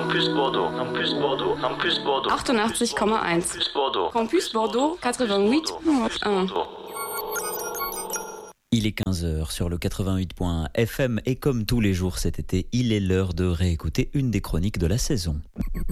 88,1. Campus Bordeaux 88,1. Il est 15h sur le 88.1 FM et comme tous les jours cet été, il est l'heure de réécouter une des chroniques de la saison.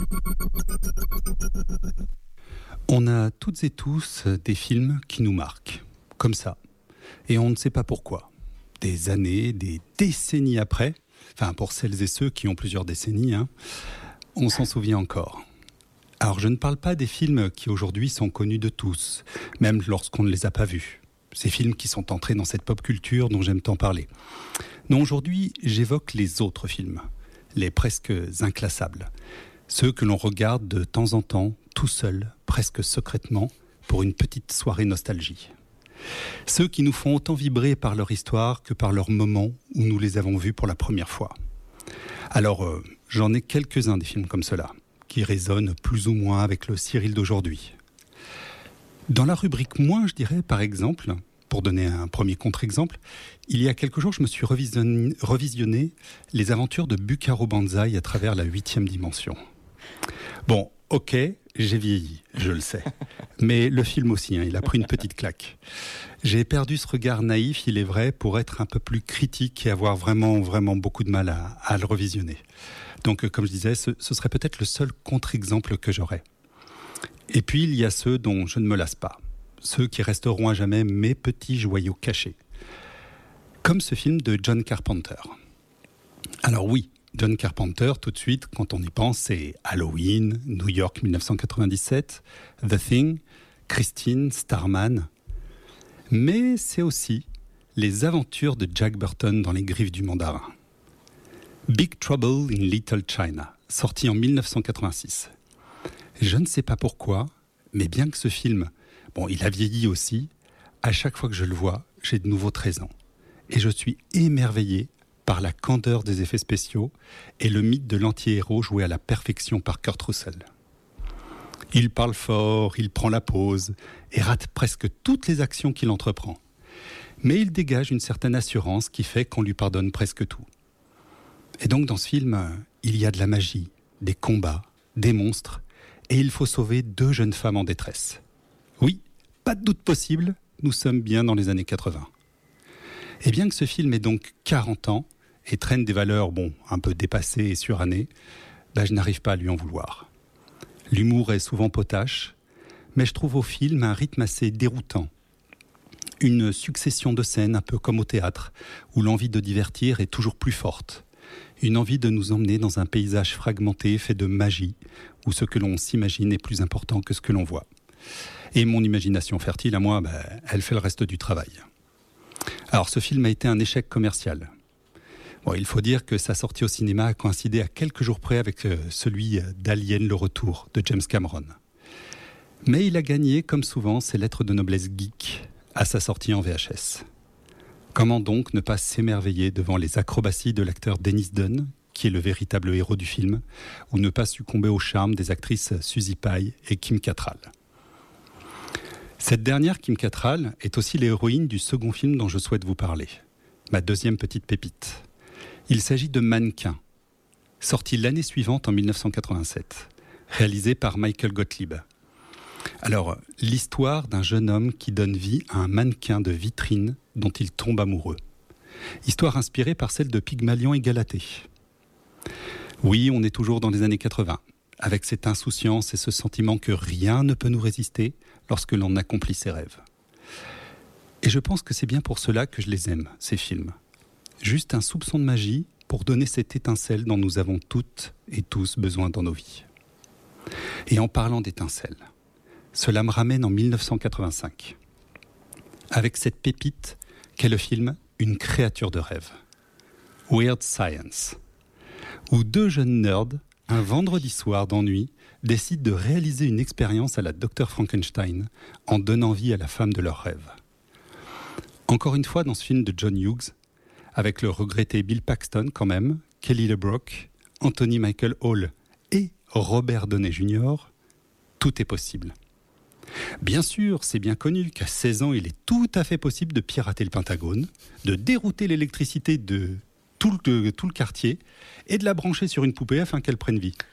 On a toutes et tous des films qui nous marquent, comme ça. Et on ne sait pas pourquoi. Des années, des décennies après, enfin pour celles et ceux qui ont plusieurs décennies, on s'en souvient encore. Alors je ne parle pas des films qui aujourd'hui sont connus de tous, même lorsqu'on ne les a pas vus. Ces films qui sont entrés dans cette pop culture dont j'aime tant parler. Non, aujourd'hui, j'évoque les autres films, les presque inclassables. Ceux que l'on regarde de temps en temps, tout seul, presque secrètement, pour une petite soirée nostalgie. Ceux qui nous font autant vibrer par leur histoire que par leur moment où nous les avons vus pour la première fois. Alors, j'en ai quelques-uns des films comme cela, qui résonnent plus ou moins avec le Cyril d'aujourd'hui. Dans la rubrique moins, je dirais, par exemple, pour donner un premier contre-exemple, il y a quelques jours, je me suis revisionné les aventures de Bucaro Banzai à travers la 8e dimension. Bon, ok, j'ai vieilli, je le sais. Mais le film aussi, il a pris une petite claque. J'ai perdu ce regard naïf, il est vrai, pour être un peu plus critique et avoir vraiment, vraiment beaucoup de mal à le revisionner. Donc, comme je disais, ce serait peut-être le seul contre-exemple que j'aurais. Et puis, il y a ceux dont je ne me lasse pas. Ceux qui resteront à jamais mes petits joyaux cachés. Comme ce film de John Carpenter. Alors oui, John Carpenter, tout de suite, quand on y pense, c'est Halloween, New York 1997, The Thing, Christine, Starman. Mais c'est aussi les aventures de Jack Burton dans les griffes du mandarin. Big Trouble in Little China, sorti en 1986. Je ne sais pas pourquoi, mais bien que ce film, il a vieilli aussi, à chaque fois que je le vois, j'ai de nouveau 13 ans. Et je suis émerveillé par la candeur des effets spéciaux et le mythe de l'anti-héros joué à la perfection par Kurt Russell. Il parle fort, il prend la pause et rate presque toutes les actions qu'il entreprend. Mais il dégage une certaine assurance qui fait qu'on lui pardonne presque tout. Et donc dans ce film, il y a de la magie, des combats, des monstres, et il faut sauver 2 jeunes femmes en détresse. Oui, pas de doute possible, nous sommes bien dans les années 80. Et bien que ce film ait donc 40 ans et traîne des valeurs, un peu dépassées et surannées, je n'arrive pas à lui en vouloir. L'humour est souvent potache, mais je trouve au film un rythme assez déroutant. Une succession de scènes un peu comme au théâtre, où l'envie de divertir est toujours plus forte. Une envie de nous emmener dans un paysage fragmenté fait de magie, où ce que l'on s'imagine est plus important que ce que l'on voit. Et mon imagination fertile, à moi, elle fait le reste du travail. Alors ce film a été un échec commercial. Il faut dire que sa sortie au cinéma a coïncidé à quelques jours près avec celui d'Alien le retour de James Cameron. Mais il a gagné, comme souvent, ses lettres de noblesse geek à sa sortie en VHS. Comment donc ne pas s'émerveiller devant les acrobaties de l'acteur Dennis Dunn, qui est le véritable héros du film, ou ne pas succomber au charme des actrices Suzy Pye et Kim Cattrall. Cette dernière, Kim Cattrall, est aussi l'héroïne du second film dont je souhaite vous parler, ma deuxième petite pépite. Il s'agit de Mannequin, sorti l'année suivante en 1987, réalisé par Michael Gottlieb. Alors, l'histoire d'un jeune homme qui donne vie à un mannequin de vitrine dont il tombe amoureux. Histoire inspirée par celle de Pygmalion et Galatée. Oui, on est toujours dans les années 80, avec cette insouciance et ce sentiment que rien ne peut nous résister lorsque l'on accomplit ses rêves. Et je pense que c'est bien pour cela que je les aime, ces films. Juste un soupçon de magie pour donner cette étincelle dont nous avons toutes et tous besoin dans nos vies. Et en parlant d'étincelle, cela me ramène en 1985, avec cette pépite qu'est le film Une créature de rêve, Weird Science, où 2 jeunes nerds, un vendredi soir d'ennui, décident de réaliser une expérience à la Dr Frankenstein en donnant vie à la femme de leurs rêves. Encore une fois dans ce film de John Hughes, avec le regretté Bill Paxton quand même, Kelly LeBrock, Anthony Michael Hall et Robert Downey Jr., tout est possible. Bien sûr, c'est bien connu qu'à 16 ans, il est tout à fait possible de pirater le Pentagone, de dérouter l'électricité de tout le quartier et de la brancher sur une poupée afin qu'elle prenne vie.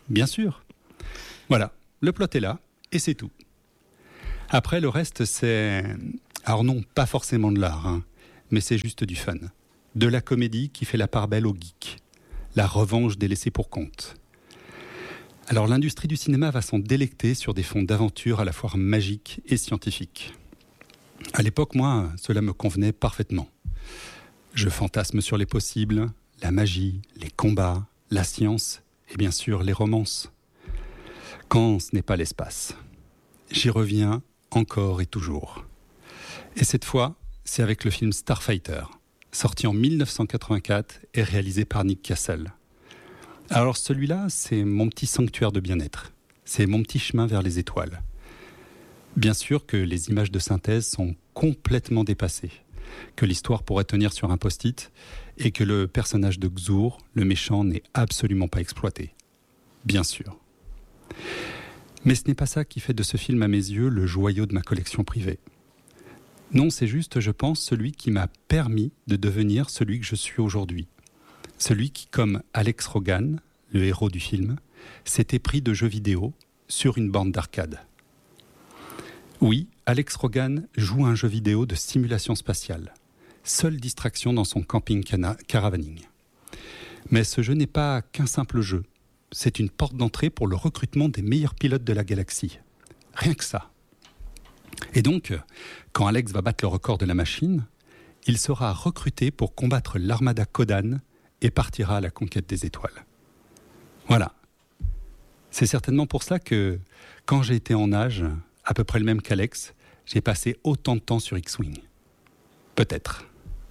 Bien sûr. Voilà, le plot est là, et c'est tout. Après, le reste, c'est... Alors non, pas forcément de l'art, mais c'est juste du fun. De la comédie qui fait la part belle aux geeks. La revanche des laissés pour compte. Alors l'industrie du cinéma va s'en délecter sur des fonds d'aventure à la fois magiques et scientifiques. À l'époque, moi, cela me convenait parfaitement. Je fantasme sur les possibles, la magie, les combats, la science et bien sûr les romances. Quand ce n'est pas l'espace. J'y reviens encore et toujours. Et cette fois, c'est avec le film Starfighter, sorti en 1984 et réalisé par Nick Castle. Alors celui-là, c'est mon petit sanctuaire de bien-être. C'est mon petit chemin vers les étoiles. Bien sûr que les images de synthèse sont complètement dépassées, que l'histoire pourrait tenir sur un post-it et que le personnage de Xur, le méchant, n'est absolument pas exploité. Bien sûr. Mais ce n'est pas ça qui fait de ce film, à mes yeux, le joyau de ma collection privée. Non, c'est juste, je pense, celui qui m'a permis de devenir celui que je suis aujourd'hui. Celui qui, comme Alex Rogan, le héros du film, s'était pris de jeux vidéo sur une borne d'arcade. Oui, Alex Rogan joue à un jeu vidéo de simulation spatiale. Seule distraction dans son camping caravaning. Mais ce jeu n'est pas qu'un simple jeu. C'est une porte d'entrée pour le recrutement des meilleurs pilotes de la galaxie. Rien que ça. Et donc, quand Alex va battre le record de la machine, il sera recruté pour combattre l'armada Kodan et partira à la conquête des étoiles. Voilà. C'est certainement pour ça que, quand j'ai été en âge, à peu près le même qu'Alex, j'ai passé autant de temps sur X-Wing. Peut-être.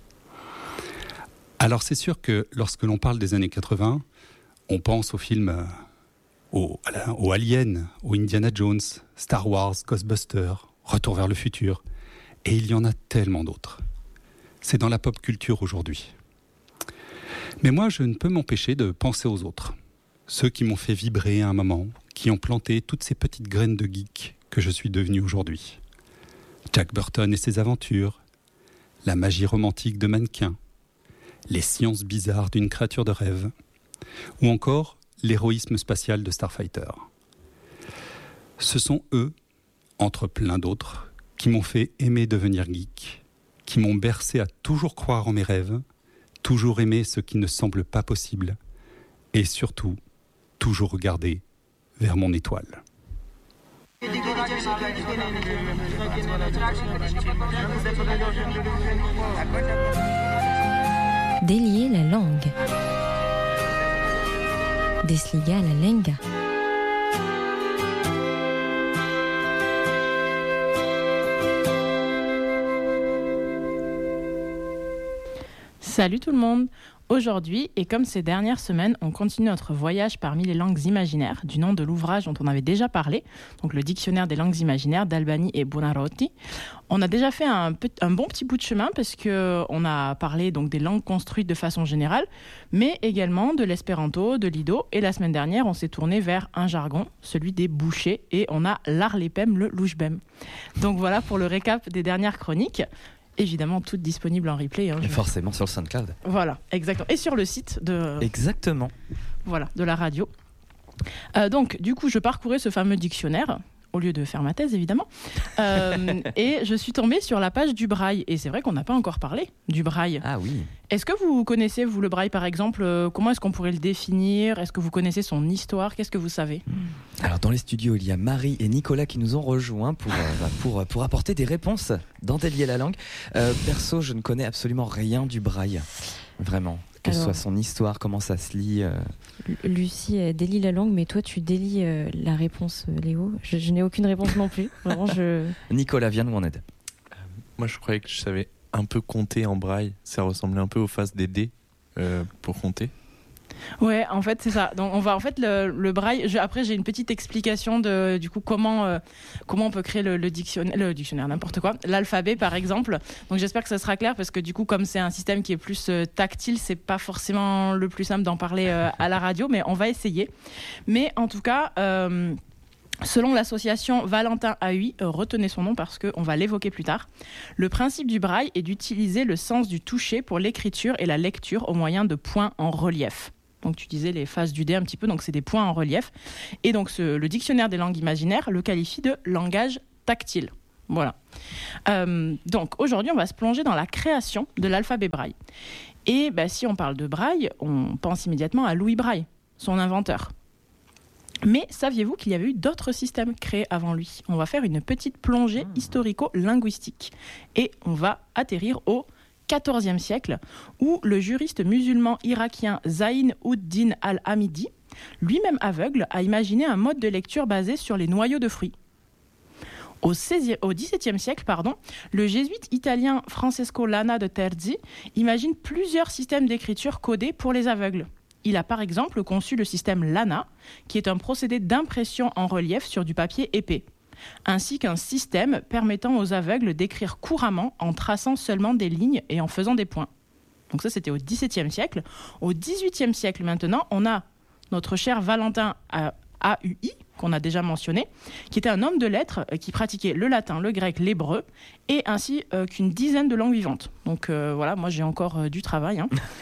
Alors c'est sûr que lorsque l'on parle des années 80, on pense aux films, aux Aliens, aux Indiana Jones, Star Wars, Ghostbusters, Retour vers le futur. Et il y en a tellement d'autres. C'est dans la pop culture aujourd'hui. Mais moi, je ne peux m'empêcher de penser aux autres. Ceux qui m'ont fait vibrer à un moment, qui ont planté toutes ces petites graines de geek que je suis devenu aujourd'hui. Jack Burton et ses aventures, la magie romantique de mannequin, les sciences bizarres d'une créature de rêve, ou encore l'héroïsme spatial de Starfighter. Ce sont eux, entre plein d'autres, qui m'ont fait aimer devenir geek, qui m'ont bercé à toujours croire en mes rêves, toujours aimer ce qui ne semble pas possible, et surtout, toujours regarder vers mon étoile. Délier la langue. Desliga la lenga. Salut tout le monde! Aujourd'hui, et comme ces dernières semaines, on continue notre voyage parmi les langues imaginaires, du nom de l'ouvrage dont on avait déjà parlé, donc le Dictionnaire des langues imaginaires d'Albani et Buonarroti. On a déjà fait un bon petit bout de chemin parce qu'on a parlé donc des langues construites de façon générale, mais également de l'espéranto, de l'ido, et la semaine dernière, on s'est tourné vers un jargon, celui des bouchers, et on a l'arlepem, le louchbem. Donc voilà pour le récap des dernières chroniques. Évidemment, toutes disponibles en replay. Et forcément sur le SoundCloud. Voilà, exactement. Et sur le site de... Exactement. Voilà, de la radio. Donc, du coup, je parcourais ce fameux dictionnaire, au lieu de faire ma thèse, évidemment. Et je suis tombée sur la page du braille. Et c'est vrai qu'on n'a pas encore parlé du braille. Ah oui. Est-ce que vous connaissez, vous, le braille, par exemple? Comment est-ce qu'on pourrait le définir? Est-ce que vous connaissez son histoire? Qu'est-ce que vous savez? Alors, dans les studios, il y a Marie et Nicolas qui nous ont rejoints pour apporter des réponses dans Délier la langue. Perso, je ne connais absolument rien du braille. Vraiment. Que ce soit son histoire, comment ça se lit. Lucie délie la langue, mais toi, tu délies la réponse, Léo. Je n'ai aucune réponse non plus. Vraiment, Nicolas, viens nous en aide. Moi, je croyais que je savais un peu compter en braille. Ça ressemblait un peu aux faces des dés pour compter. Ouais, en fait, c'est ça. Donc, on va, en fait, le braille. Après, j'ai une petite explication de, du coup, comment on peut créer le dictionnaire, n'importe quoi. L'alphabet, par exemple. Donc, j'espère que ça sera clair parce que, du coup, comme c'est un système qui est plus tactile, c'est pas forcément le plus simple d'en parler à la radio, mais on va essayer. Mais en tout cas, selon l'association Valentin Ahuy, retenez son nom parce qu'on va l'évoquer plus tard, le principe du braille est d'utiliser le sens du toucher pour l'écriture et la lecture au moyen de points en relief. Donc tu disais les faces du dé un petit peu, donc c'est des points en relief. Et donc le dictionnaire des langues imaginaires le qualifie de langage tactile. Voilà. Donc aujourd'hui, on va se plonger dans la création de l'alphabet Braille. Et si on parle de Braille, on pense immédiatement à Louis Braille, son inventeur. Mais saviez-vous qu'il y avait eu d'autres systèmes créés avant lui ? On va faire une petite plongée historico-linguistique. Et on va atterrir au XIVe siècle, où le juriste musulman irakien Zayn ud-Din al-Hamidi, lui-même aveugle, a imaginé un mode de lecture basé sur les noyaux de fruits. Au XVIIe siècle, le jésuite italien Francesco Lana de Terzi imagine plusieurs systèmes d'écriture codés pour les aveugles. Il a par exemple conçu le système Lana, qui est un procédé d'impression en relief sur du papier épais, ainsi qu'un système permettant aux aveugles d'écrire couramment en traçant seulement des lignes et en faisant des points. Donc ça, c'était au XVIIe siècle. Au XVIIIe siècle maintenant, on a notre cher Valentin AUI, qu'on a déjà mentionné, qui était un homme de lettres qui pratiquait le latin, le grec, l'hébreu, et ainsi qu'une dizaine de langues vivantes. Donc voilà, moi j'ai encore du travail.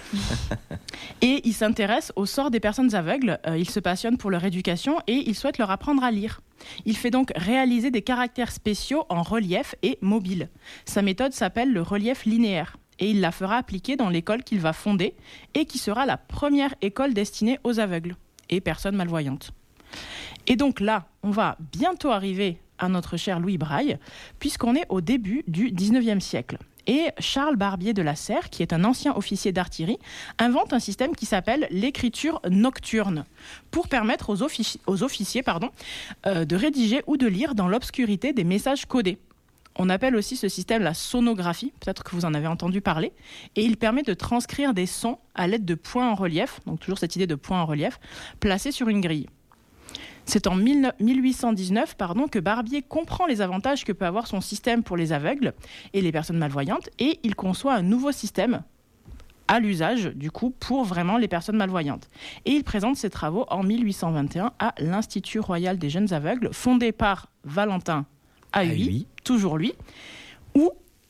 Et il s'intéresse au sort des personnes aveugles, il se passionne pour leur éducation et il souhaite leur apprendre à lire. Il fait donc réaliser des caractères spéciaux en relief et mobile. Sa méthode s'appelle le relief linéaire. Et il la fera appliquer dans l'école qu'il va fonder et qui sera la première école destinée aux aveugles et personnes malvoyantes. Et donc là, on va bientôt arriver à notre cher Louis Braille, puisqu'on est au début du XIXe siècle. Et Charles Barbier de la Serre, qui est un ancien officier d'artillerie, invente un système qui s'appelle l'écriture nocturne, pour permettre aux officiers de rédiger ou de lire dans l'obscurité des messages codés. On appelle aussi ce système la sonographie, peut-être que vous en avez entendu parler, et il permet de transcrire des sons à l'aide de points en relief, donc toujours cette idée de points en relief, placés sur une grille. C'est en 1819 que Barbier comprend les avantages que peut avoir son système pour les aveugles et les personnes malvoyantes, et il conçoit un nouveau système à l'usage, du coup, pour vraiment les personnes malvoyantes. Et il présente ses travaux en 1821 à l'Institut royal des jeunes aveugles, fondé par Valentin AUI, toujours lui, où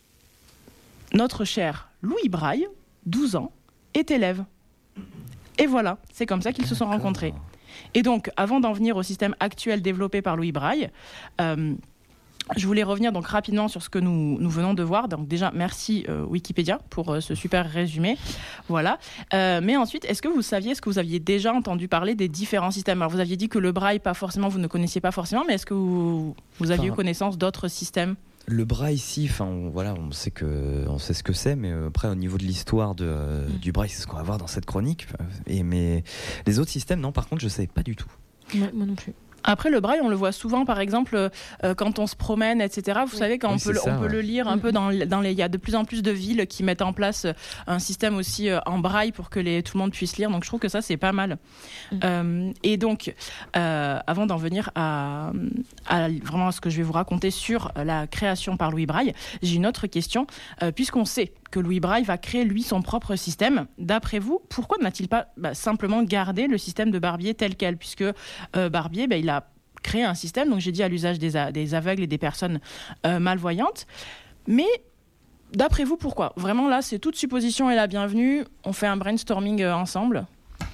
notre cher Louis Braille, 12 ans, est élève. Et voilà, c'est comme ça qu'ils se sont rencontrés. Et donc, avant d'en venir au système actuel développé par Louis Braille, je voulais revenir donc rapidement sur ce que nous venons de voir. Donc déjà, merci Wikipédia pour ce super résumé. Voilà. Mais ensuite, est-ce que vous aviez déjà entendu parler des différents systèmes ? Alors, vous aviez dit que le Braille, pas forcément, vous ne connaissiez pas forcément, mais est-ce que vous aviez eu connaissance d'autres systèmes ? Le Braille ici, on sait ce que c'est, mais après au niveau de l'histoire du Braille, c'est ce qu'on va voir dans cette chronique. Mais les autres systèmes, non, par contre, je ne savais pas du tout. Moi non plus. Après, le Braille, on le voit souvent, par exemple, quand on se promène, etc. Vous savez, quand on peut le lire un peu il y a de plus en plus de villes qui mettent en place un système aussi en Braille pour que tout le monde puisse lire. Donc, je trouve que ça, c'est pas mal. Et donc, avant d'en venir à vraiment ce que je vais vous raconter sur la création par Louis Braille, j'ai une autre question. Puisqu'on sait que Louis Braille va créer, lui, son propre système, d'après vous, pourquoi n'a-t-il pas simplement gardé le système de Barbier tel quel ? Puisque Barbier, il a créé un système, donc j'ai dit à l'usage des aveugles et des personnes malvoyantes. Mais d'après vous, pourquoi ? Vraiment là, c'est toute supposition et la bienvenue. On fait un brainstorming ensemble.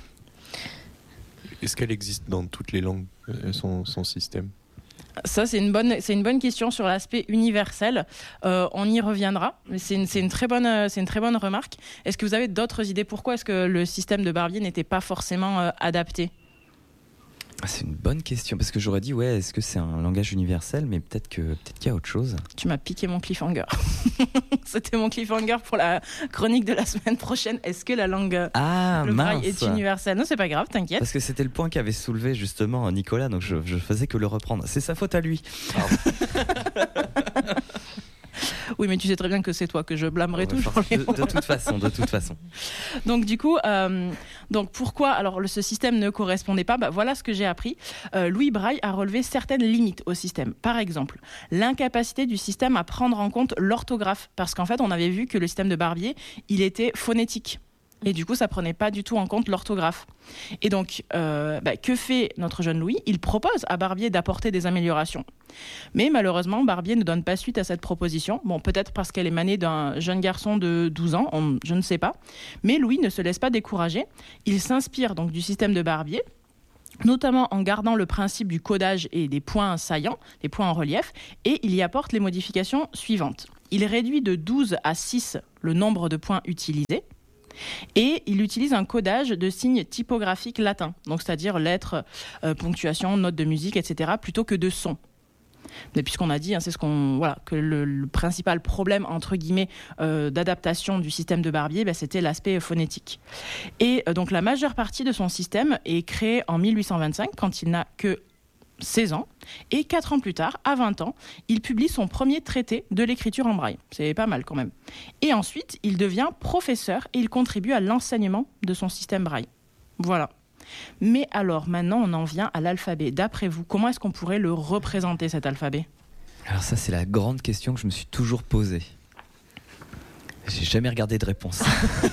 Est-ce qu'elle existe dans toutes les langues, son système ? Ça, c'est une bonne question sur l'aspect universel. On y reviendra. C'est une très bonne remarque. Est-ce que vous avez d'autres idées ? Pourquoi est-ce que le système de Barbier n'était pas forcément adapté ? C'est une bonne question, parce que j'aurais dit, est-ce que c'est un langage universel, mais peut-être qu'il y a autre chose. Tu m'as piqué mon cliffhanger. C'était mon cliffhanger pour la chronique de la semaine prochaine. Est-ce que la langue le Braille est universelle ? Non, c'est pas grave, t'inquiète. Parce que c'était le point qu'avait soulevé justement Nicolas, donc je faisais que le reprendre. C'est sa faute à lui. Oui, mais tu sais très bien que c'est toi que je blâmerai toujours. De toute façon. Donc du coup, pourquoi alors ce système ne correspondait pas ? Voilà ce que j'ai appris. Louis Braille a relevé certaines limites au système. Par exemple, l'incapacité du système à prendre en compte l'orthographe, parce qu'en fait, on avait vu que le système de Barbier, il était phonétique. Et du coup, ça prenait pas du tout en compte l'orthographe. Et donc, que fait notre jeune Louis ? Il propose à Barbier d'apporter des améliorations. Mais malheureusement, Barbier ne donne pas suite à cette proposition. Bon, peut-être parce qu'elle émanait d'un jeune garçon de 12 ans, je ne sais pas. Mais Louis ne se laisse pas décourager. Il s'inspire donc du système de Barbier, notamment en gardant le principe du codage et des points saillants, des points en relief, et il y apporte les modifications suivantes. Il réduit de 12 à 6 le nombre de points utilisés, et il utilise un codage de signes typographiques latins, donc c'est-à-dire lettres, ponctuation, notes de musique, etc., plutôt que de sons. Mais puisqu'on a dit, c'est que le principal problème entre guillemets d'adaptation du système de Barbier, c'était l'aspect phonétique. Et donc la majeure partie de son système est créée en 1825, quand il n'a que 16 ans, et 4 ans plus tard, à 20 ans, il publie son premier traité de l'écriture en braille. C'est pas mal quand même. Et ensuite, il devient professeur et il contribue à l'enseignement de son système braille. Voilà. Mais alors, maintenant, on en vient à l'alphabet. D'après vous, comment est-ce qu'on pourrait le représenter, cet alphabet ? Alors ça, c'est la grande question que je me suis toujours posée. J'ai jamais regardé de réponse.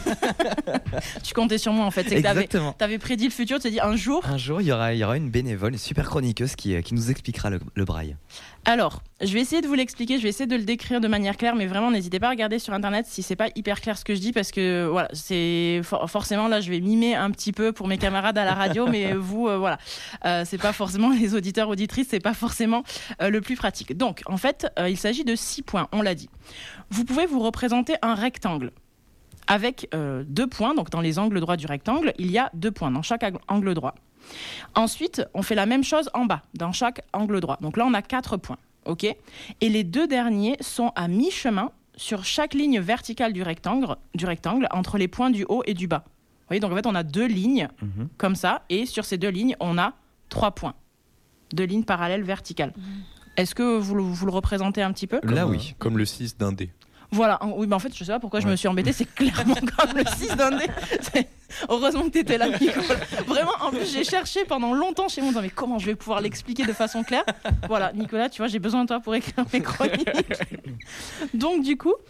Tu comptais sur moi en fait. C'est Exactement. Que t'avais prédit le futur, tu t'es dit un jour, il y aura une bénévole, une super chroniqueuse qui nous expliquera le braille. Alors, je vais essayer de vous l'expliquer, je vais essayer de le décrire de manière claire, mais vraiment n'hésitez pas à regarder sur internet si c'est pas hyper clair ce que je dis, parce que voilà, c'est forcément là je vais mimer un petit peu pour mes camarades à la radio, mais vous c'est pas forcément les auditeurs auditrices, c'est pas forcément le plus pratique. Donc en fait, il s'agit de 6 points, on l'a dit. Vous pouvez vous représenter un rectangle avec 2 points, donc dans les angles droits du rectangle, il y a 2 points dans chaque angle droit. Ensuite, on fait la même chose en bas, dans chaque angle droit. Donc là, on a 4 points, ok ? Et les 2 derniers sont à mi-chemin sur chaque ligne verticale du rectangle, entre les points du haut et du bas. Vous voyez, donc en fait, on a 2 lignes comme ça, et sur ces 2 lignes, on a 3 points. 2 lignes parallèles verticales. Est-ce que vous le représentez un petit peu ? Là, oui. Comme le 6 d'un dé. Voilà, oui, mais en fait, je sais pas pourquoi je me suis embêtée, c'est clairement comme le 6 d'un dé. Heureusement que tu étais là, Nicolas. Vraiment, en plus, j'ai cherché pendant longtemps chez moi, en disant, mais comment je vais pouvoir l'expliquer de façon claire ? Voilà, Nicolas, tu vois, j'ai besoin de toi pour écrire mes chroniques. Donc, du coup,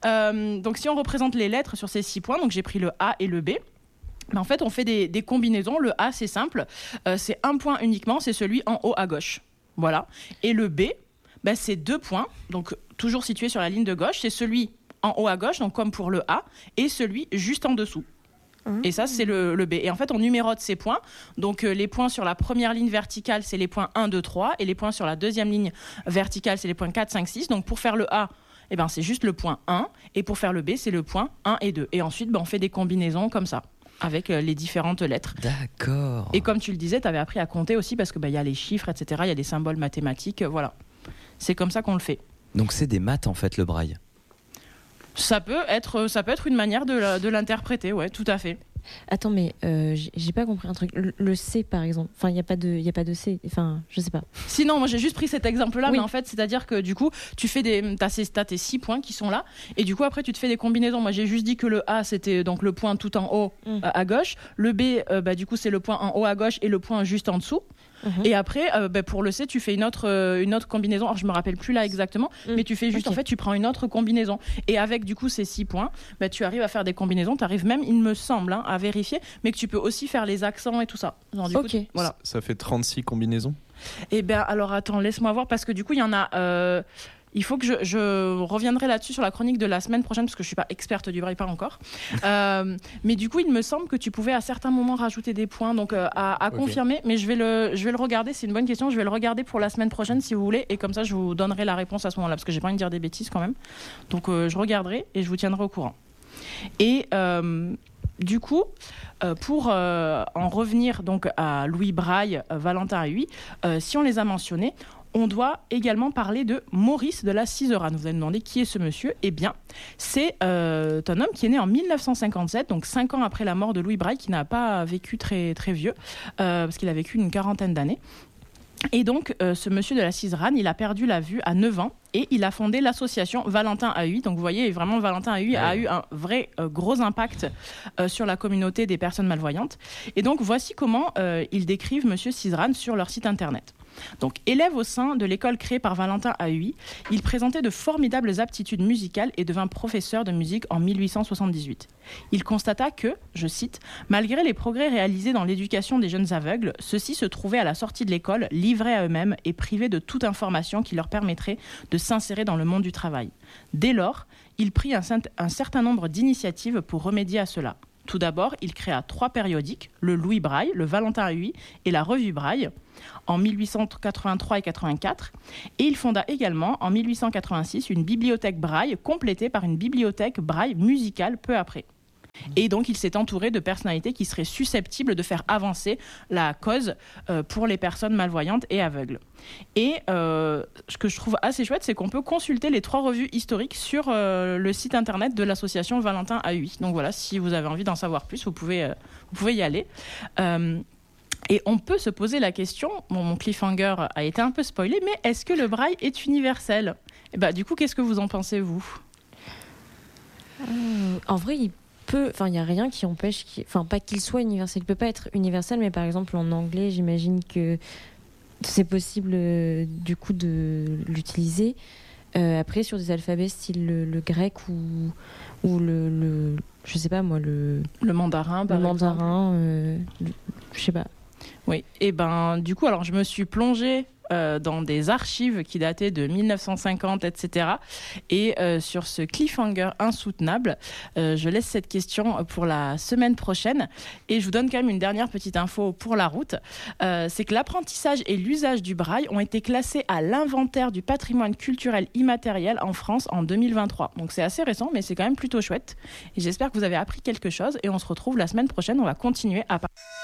si on représente les lettres sur ces 6 points, donc j'ai pris le A et le B. Mais en fait, on fait des combinaisons. Le A, c'est simple, c'est un point uniquement, c'est celui en haut à gauche. Voilà. Et le B, c'est 2 points, donc toujours situé sur la ligne de gauche, c'est celui en haut à gauche, donc comme pour le A, et celui juste en dessous. Et ça, c'est le B. Et en fait, on numérote ces points. Donc, les points sur la première ligne verticale, c'est les points 1, 2, 3. Et les points sur la deuxième ligne verticale, c'est les points 4, 5, 6. Donc, pour faire le A, c'est juste le point 1. Et pour faire le B, c'est le point 1 et 2. Et ensuite, on fait des combinaisons comme ça, avec les différentes lettres. D'accord. Et comme tu le disais, tu avais appris à compter aussi, parce que y a les chiffres, etc. Il y a des symboles mathématiques. Voilà. C'est comme ça qu'on le fait. Donc, c'est des maths, en fait, le braille. Ça peut être une manière de l'interpréter, ouais, tout à fait. Attends, mais j'ai pas compris un truc. Le C, par exemple. Enfin, il n'y a pas de C. Enfin, je sais pas. Sinon, moi, j'ai juste pris cet exemple-là, oui. Mais en fait, c'est-à-dire que du coup, tu fais t'as tes 6 points qui sont là, et du coup, après, tu te fais des combinaisons. Moi, j'ai juste dit que le A, c'était donc le point tout en haut à gauche. Le B, du coup, c'est le point en haut à gauche et le point juste en dessous. Et après, pour le C, tu fais une autre combinaison. Alors, je me rappelle plus là exactement, mais tu fais juste, en fait, tu prends une autre combinaison. Et avec, du coup, ces 6 points, tu arrives à faire des combinaisons. Tu arrives même, il me semble, à vérifier, mais que tu peux aussi faire les accents et tout ça. Genre, du coup, voilà. Ça fait 36 combinaisons ? Eh bien, alors, attends, laisse-moi voir, parce que du coup, il y en a... Il faut que je reviendrai là-dessus sur la chronique de la semaine prochaine, parce que je ne suis pas experte du braille, pas encore. Mais du coup, il me semble que tu pouvais à certains moments rajouter des points, donc à confirmer. Mais je vais le regarder, c'est une bonne question. Je vais le regarder pour la semaine prochaine, si vous voulez. Et comme ça, je vous donnerai la réponse à ce moment-là, parce que j'ai pas envie de dire des bêtises quand même. Donc, je regarderai et je vous tiendrai au courant. Et... du coup, pour en revenir donc à Louis Braille, Valentin Haüy, si on les a mentionnés, on doit également parler de Maurice de la Sizeranne. Vous allez me demander qui est ce monsieur ? Eh bien, c'est un homme qui est né en 1957, donc 5 ans après la mort de Louis Braille, qui n'a pas vécu très, très vieux, parce qu'il a vécu une quarantaine d'années. Et donc, ce monsieur de la Sizeranne, il a perdu la vue à 9 ans et il a fondé l'association Valentin Haüy. Donc, vous voyez, vraiment, Valentin Haüy a eu un vrai gros impact sur la communauté des personnes malvoyantes. Et donc, voici comment ils décrivent monsieur Sizeranne sur leur site internet. Donc, élève au sein de l'école créée par Valentin à Huy, il présentait de formidables aptitudes musicales et devint professeur de musique en 1878. Il constata que, je cite, « Malgré les progrès réalisés dans l'éducation des jeunes aveugles, ceux-ci se trouvaient à la sortie de l'école livrés à eux-mêmes et privés de toute information qui leur permettrait de s'insérer dans le monde du travail. Dès lors, il prit un certain nombre d'initiatives pour remédier à cela. Tout d'abord, il créa 3 périodiques, le Louis Braille, le Valentin à Huy et la Revue Braille, en 1883 et 84. Et il fonda également, en 1886, une bibliothèque Braille complétée par une bibliothèque Braille musicale peu après. Et donc, il s'est entouré de personnalités qui seraient susceptibles de faire avancer la cause pour les personnes malvoyantes et aveugles. Et ce que je trouve assez chouette, c'est qu'on peut consulter les 3 revues historiques sur le site internet de l'association Valentin à Huy. Donc voilà, si vous avez envie d'en savoir plus, vous pouvez y aller. Et on peut se poser la question, mon cliffhanger a été un peu spoilé, mais est-ce que le braille est universel ? Et du coup, qu'est-ce que vous en pensez, vous ? En vrai, il n'y a rien qui empêche, pas qu'il soit universel. Il peut pas être universel, mais par exemple en anglais, j'imagine que c'est possible du coup de l'utiliser. Après, sur des alphabets style le grec ou le je sais pas moi, le mandarin. Le mandarin, je sais pas. Oui, et du coup, alors je me suis plongée dans des archives qui dataient de 1950, etc. Et sur ce cliffhanger insoutenable, je laisse cette question pour la semaine prochaine. Et je vous donne quand même une dernière petite info pour la route. C'est que l'apprentissage et l'usage du braille ont été classés à l'inventaire du patrimoine culturel immatériel en France en 2023. Donc c'est assez récent, mais c'est quand même plutôt chouette. Et j'espère que vous avez appris quelque chose. Et on se retrouve la semaine prochaine. On va continuer à parler.